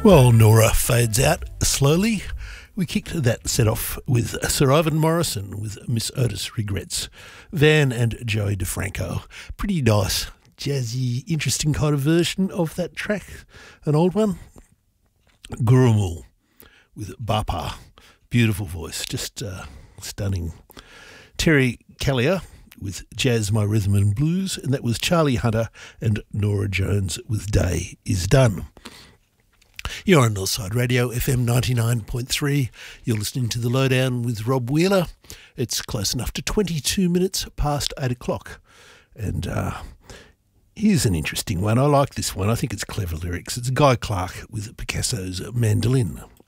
Well, Nora fades out slowly. We kicked that set off with Sir Ivan Morrison with Miss Otis Regrets. Van and Joey DeFranco. Pretty nice, jazzy, interesting kind of version of that track. An old one. Gurumul with Bapa. Beautiful voice, just stunning. Terry Callier with Jazz My Rhythm and Blues, and that was Charlie Hunter and Nora Jones with Day Is Done. You're on Northside Radio, FM 99.3. You're listening to The Lowdown with Rob Wheeler. It's close enough to 22 minutes past 8 o'clock. And here's an interesting one. I like this one. I think it's clever lyrics. It's Guy Clark with Picasso's Mandolin.